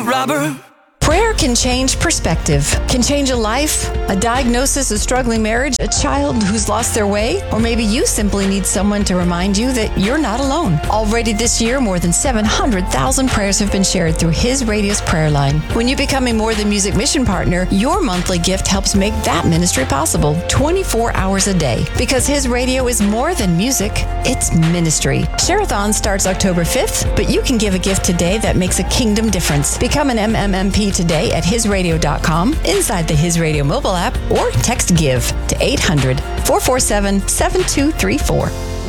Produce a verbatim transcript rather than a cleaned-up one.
Robber. Prayer can change perspective, can change a life, a diagnosis, a struggling marriage, a child who's lost their way, or maybe you simply need someone to remind you that you're not alone. Already this year, more than seven hundred thousand prayers have been shared through His Radio's prayer line. When you become a More Than Music mission partner, your monthly gift helps make that ministry possible twenty-four hours a day. Because His Radio is more than music, it's ministry. Share-a-thon starts October fifth, but you can give a gift today that makes a kingdom difference. Become an M M M P today at his radio dot com, inside the His Radio mobile app, or text GIVE to eight hundred, four four seven, seven two three four.